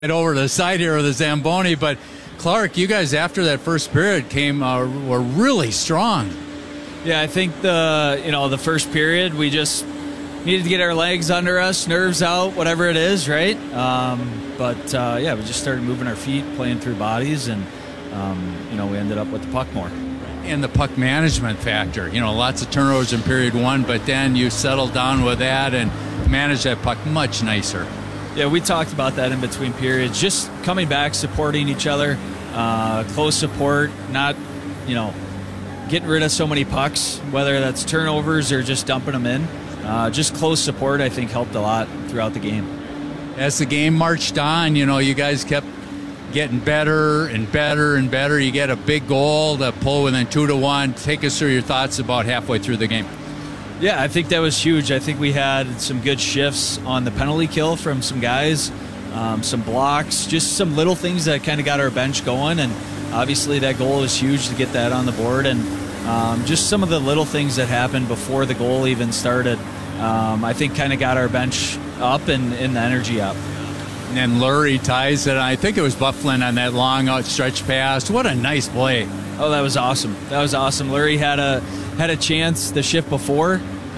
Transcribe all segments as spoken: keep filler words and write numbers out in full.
over to the side here with the Zamboni, but Clark, you guys after that first period came uh, were really strong. Yeah, I think the you know the first period we just needed to get our legs under us, nerves out, whatever it is, right? Um, but uh, yeah, we just started moving our feet, playing through bodies, and um, you know we ended up with the puck more. And the puck management factor, you know, lots of turnovers in period one, but then you settled down with that and managed that puck much nicer. Yeah, we talked about that in between periods, just coming back, supporting each other, uh, close support, not, you know, getting rid of so many pucks, whether that's turnovers or just dumping them in. Uh, just close support, I think, helped a lot throughout the game. As the game marched on, you know, you guys kept getting better and better and better. You get a big goal to pull within two to one. Take us through your thoughts about halfway through the game. Yeah, I think that was huge. I think we had some good shifts on the penalty kill from some guys, um, some blocks, just some little things that kind of got our bench going. And obviously that goal was huge to get that on the board. And um, just some of the little things that happened before the goal even started, um, I think kind of got our bench up and, and the energy up. And then Lurie ties it. I think it was Bufflin on that long outstretched pass. What a nice play. Oh, that was awesome. That was awesome. Lurie had a had a chance the shift before.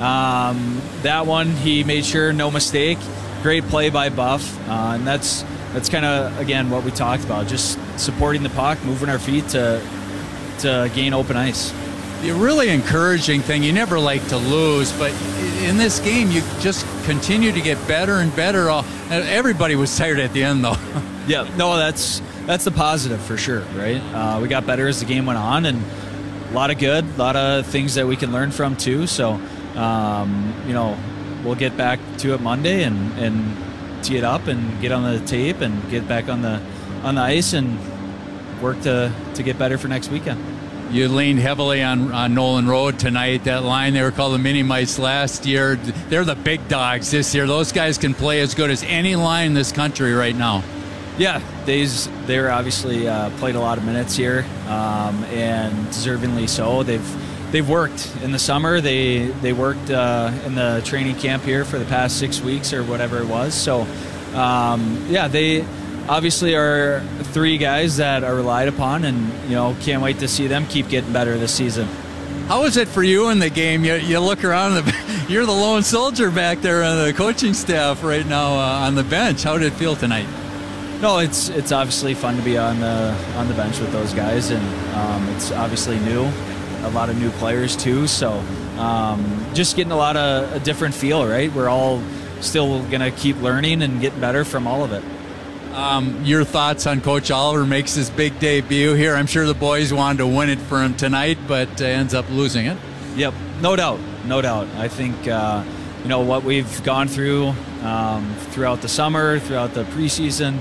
Um, that one, he made sure, no mistake. Great play by Buff. Uh, and that's that's kind of, again, what we talked about. Just supporting the puck, moving our feet to, to gain open ice. The really encouraging thing, you never like to lose, but in this game, you just continue to get better and better. Everybody was tired at the end, though. Yeah, no, that's that's the positive for sure, right? Uh, we got better as the game went on, and a lot of good, a lot of things that we can learn from, too. So, um, you know, we'll get back to it Monday and, and tee it up and get on the tape and get back on the on the ice and work to, to get better for next weekend. You leaned heavily on, on Nolan Road tonight. That line, they were called the Mini Mites last year. They're the big dogs this year. Those guys can play as good as any line in this country right now. Yeah, they's they're obviously uh, played a lot of minutes here, um, and deservingly so. They've they've worked in the summer. They they worked uh, in the training camp here for the past six weeks or whatever it was. So, um, yeah, they obviously are three guys that are relied upon, and you know can't wait to see them keep getting better this season. How was it for you in the game? You, you look around, the, you're the lone soldier back there on the coaching staff right now uh, on the bench. How did it feel tonight? No, it's it's obviously fun to be on the on the bench with those guys, and um, it's obviously new, a lot of new players too. So um, just getting a lot of a different feel, right? We're all still gonna keep learning and getting better from all of it. Um, your thoughts on Coach Oliver makes his big debut here. I'm sure the boys wanted to win it for him tonight, but uh, ends up losing it. Yep, no doubt, no doubt. I think uh, you know what we've gone through um, throughout the summer, throughout the preseason.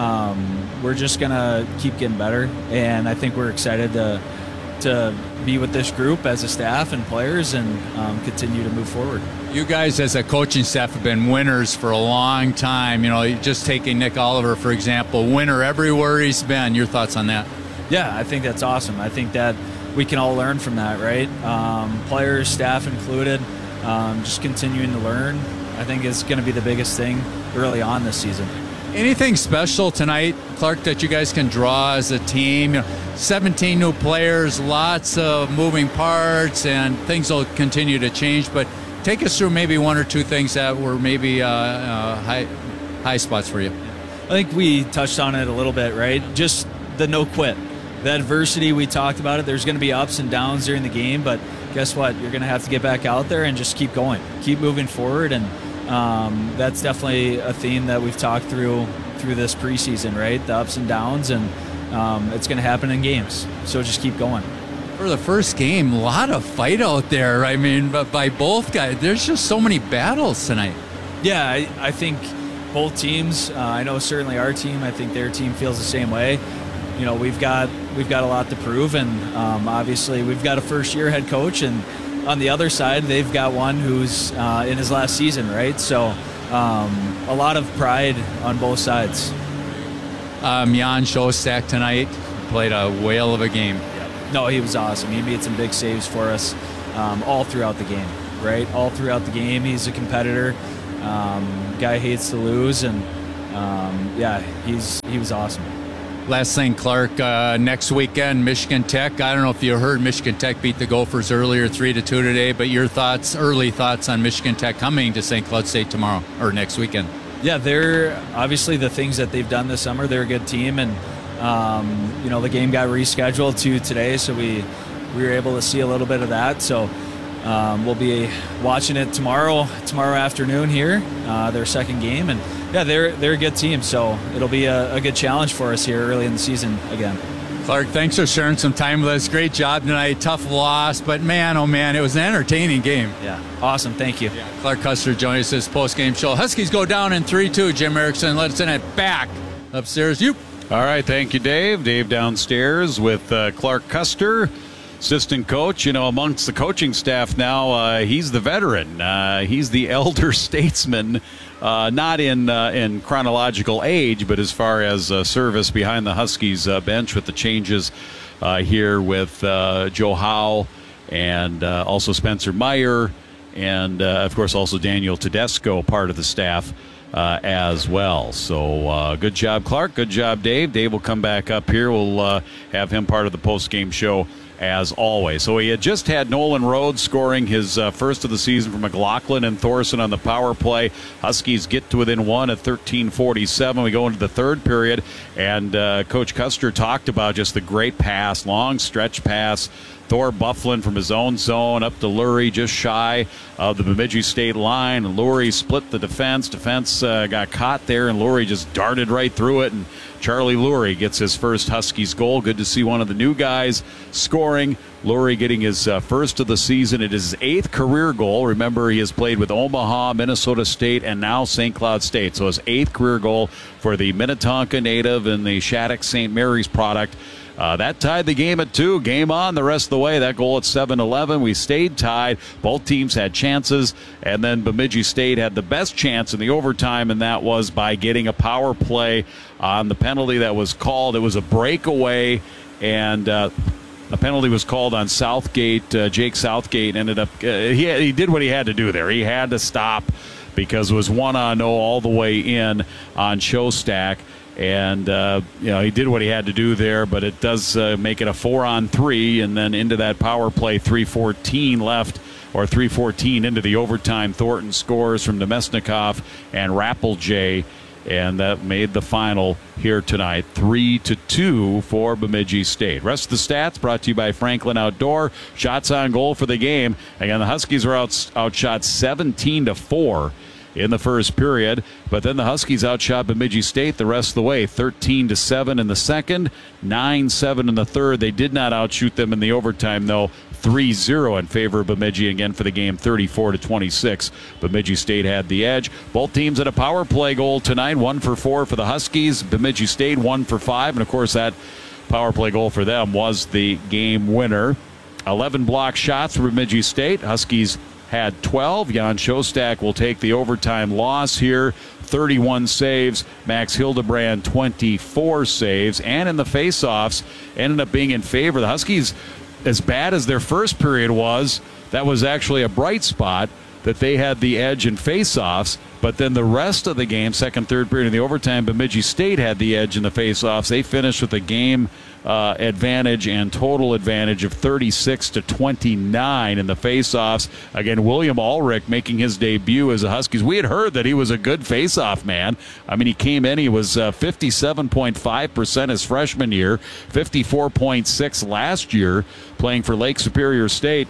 Um, we're just gonna keep getting better, and I think we're excited to to be with this group as a staff and players, and um, continue to move forward. You guys as a coaching staff have been winners for a long time. You know, just taking Nick Oliver, for example, winner everywhere he's been. Your thoughts on that? Yeah, I think that's awesome. I think that we can all learn from that, right? Um, players, staff included, um, just continuing to learn. I think is going to be the biggest thing early on this season. Anything special tonight, Clark, that you guys can draw as a team? You know, seventeen new players, lots of moving parts, and things will continue to change. But take us through maybe one or two things that were maybe uh, uh, high, high spots for you. I think we touched on it a little bit, right? Just the no quit. The adversity, we talked about it. There's going to be ups and downs during the game, but guess what? You're going to have to get back out there and just keep going, keep moving forward, and Um, that's definitely a theme that we've talked through through this preseason, right? The ups and downs, and um, it's going to happen in games. So just keep going. For the first game, a lot of fight out there. I mean, but by both guys, there's just so many battles tonight. Yeah, I, I think both teams. Uh, I know certainly our team. I think their team feels the same way. You know, we've got we've got a lot to prove, and um, obviously we've got a first-year head coach, and on the other side, they've got one who's uh, in his last season, right? So um, a lot of pride on both sides. Um, Jan Shostak tonight played a whale of a game. No, he was awesome. He made some big saves for us um, all throughout the game, right? All throughout the game, he's a competitor. Um, guy hates to lose, and um, yeah, he's he was awesome. Last thing, Clark, uh, next weekend, Michigan Tech. I don't know if you heard Michigan Tech beat the Gophers earlier, three to two today, but your thoughts, early thoughts on Michigan Tech coming to Saint Cloud State tomorrow or next weekend? Yeah, they're obviously the things that they've done this summer. They're a good team, and um, you know the game got rescheduled to today, so we we were able to see a little bit of that. So um, we'll be watching it tomorrow tomorrow afternoon here, uh, their second game, and yeah, they're they're a good team. So it'll be a, a good challenge for us here early in the season again. Clark, thanks for sharing some time with us. Great job tonight. Tough loss, but man, oh man, it was an entertaining game. Yeah, awesome. Thank you. Yeah. Clark Custer joining us this post-game show. Huskies go down in three two. Jim Erickson lets in it back upstairs. You. All right, thank you, Dave. Dave downstairs with uh, Clark Custer, assistant coach. You know, amongst the coaching staff now, uh, he's the veteran. Uh, he's the elder statesman. Uh, not in uh, in chronological age, but as far as uh, service behind the Huskies uh, bench with the changes uh, here with uh, Joe Howe and uh, also Spencer Meyer and, uh, of course, also Daniel Tedesco, part of the staff uh, as well. So uh, good job, Clark. Good job, Dave. Dave will come back up here. We'll uh, have him part of the post-game show as always. So he had just had Nolan Rhodes scoring his uh, first of the season for McLaughlin and Thorson on the power play. Huskies get to within one at thirteen forty-seven. We go into the third period, and uh, Coach Custer talked about just the great pass, long stretch pass. Thor Bufflin from his own zone up to Lurie, just shy of the Bemidji State line. And Lurie split the defense. Defense uh, got caught there, and Lurie just darted right through it. And Charlie Lurie gets his first Huskies goal. Good to see one of the new guys scoring. Lurie getting his uh, first of the season. It is his eighth career goal. Remember, he has played with Omaha, Minnesota State, and now Saint Cloud State. So his eighth career goal for the Minnetonka native and the Shattuck Saint Mary's product. Uh, that tied the game at two. Game on the rest of the way. That goal at seven eleven. We stayed tied. Both teams had chances, and then Bemidji State had the best chance in the overtime, and that was by getting a power play on the penalty that was called. It was a breakaway, and uh, a penalty was called on Southgate. Uh, Jake Southgate ended up uh, he, he did what he had to do there. He had to stop because it was one on oh all the way in on Showstack. And, uh, you know, he did what he had to do there, but it does uh, make it a four on three, and then into that power play, three fourteen left, or three fourteen into the overtime. Thornton scores from Nemesnikov and Rappeljay, and that made the final here tonight, three to two for Bemidji State. Rest of the stats brought to you by Franklin Outdoor. Shots on goal for the game. Again, the Huskies are out, outshot seventeen to four. In the first period, but then the Huskies outshot Bemidji State the rest of the way, thirteen to seven in the second, nine seven in the third. They did not outshoot them in the overtime, though, three zero in favor of Bemidji again for the game, thirty-four to twenty-six. Bemidji State had the edge. Both teams had a power play goal tonight, one for four for the Huskies. Bemidji State one for five, and of course that power play goal for them was the game winner. eleven block shots for Bemidji State. Huskies had twelve. Jan Shostak will take the overtime loss here. thirty-one saves. Max Hildebrand, twenty-four saves. And in the faceoffs, ended up being in favor. The Huskies, as bad as their first period was, that was actually a bright spot that they had the edge in faceoffs. But then the rest of the game, second, third period in the overtime, Bemidji State had the edge in the faceoffs. They finished with a game uh, advantage and total advantage of thirty-six to twenty-nine in the faceoffs. Again, William Ulrich making his debut as a Huskies. We had heard that he was a good faceoff man. I mean, he came in, he was uh, fifty-seven point five percent his freshman year, fifty-four point six last year, playing for Lake Superior State.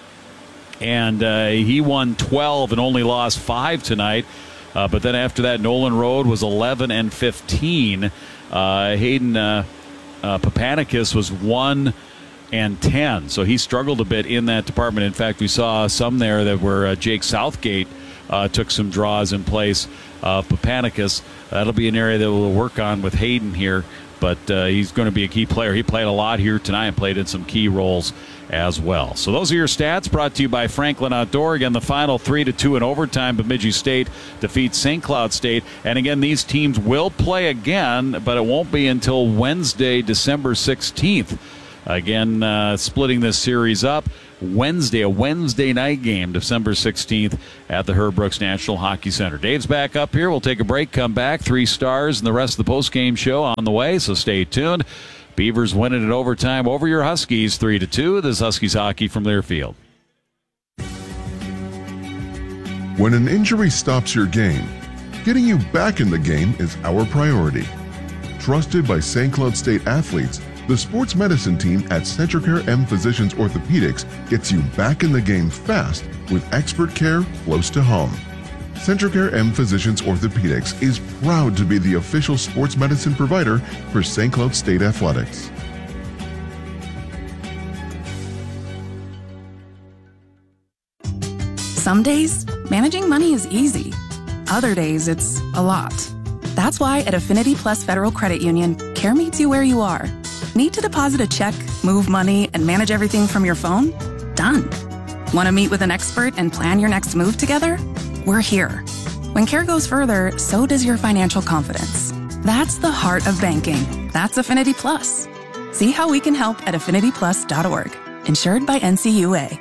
And uh, he won twelve and only lost five tonight. Uh, but then after that, Nolan Road was eleven and fifteen. Uh, Hayden uh, uh, Papanicus was one and ten. So he struggled a bit in that department. In fact, we saw some there that were uh, Jake Southgate uh, took some draws in place of Papanicus. That'll be an area that we'll work on with Hayden here. But uh, he's going to be a key player. He played a lot here tonight and played in some key roles as well. So those are your stats brought to you by Franklin Outdoor. Again, the final three to two in overtime. Bemidji State defeats Saint Cloud State. And again, these teams will play again, but it won't be until Wednesday, December sixteenth. Again, uh, splitting this series up Wednesday, a Wednesday night game, December sixteenth at the Herb Brooks National Hockey Center. Dave's back up here. We'll take a break, come back. Three stars and the rest of the postgame show on the way, so stay tuned. Beavers winning in overtime over your Huskies, three to two. This is Huskies hockey from Learfield. When an injury stops your game, getting you back in the game is our priority. Trusted by Saint Cloud State athletes, the sports medicine team at Centricare M Physicians Orthopedics gets you back in the game fast with expert care close to home. Centricare M Physicians Orthopedics is proud to be the official sports medicine provider for Saint Cloud State Athletics. Some days, managing money is easy. Other days, it's a lot. That's why at Affinity Plus Federal Credit Union, care meets you where you are. Need to deposit a check, move money, and manage everything from your phone? Done. Want to meet with an expert and plan your next move together? We're here. When care goes further, so does your financial confidence. That's the heart of banking. That's Affinity Plus. See how we can help at affinity plus dot org. Insured by N C U A.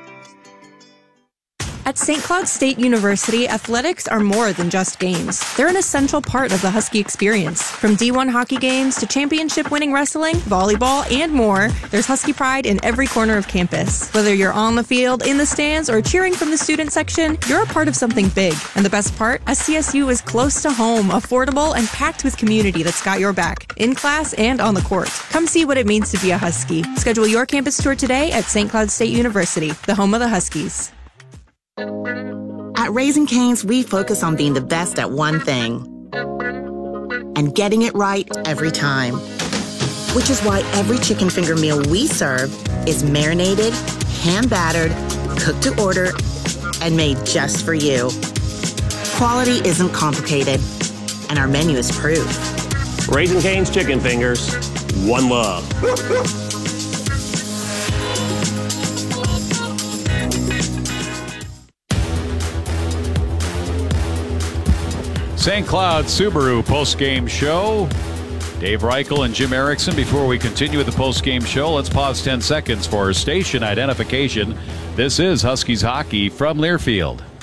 At Saint Cloud State University, athletics are more than just games. They're an essential part of the Husky experience. From D one hockey games to championship-winning wrestling, volleyball, and more, there's Husky pride in every corner of campus. Whether you're on the field, in the stands, or cheering from the student section, you're a part of something big. And the best part? S C S U is close to home, affordable, and packed with community that's got your back, in class and on the court. Come see what it means to be a Husky. Schedule your campus tour today at Saint Cloud State University, the home of the Huskies. At Raising Cane's, we focus on being the best at one thing and getting it right every time. Which is why every chicken finger meal we serve is marinated, hand-battered, cooked to order, and made just for you. Quality isn't complicated, and our menu is proof. Raising Cane's Chicken Fingers, one love. Saint Cloud Subaru postgame show. Dave Reichel and Jim Erickson. Before we continue with the postgame show, let's pause ten seconds for station identification. This is Huskies hockey from Learfield.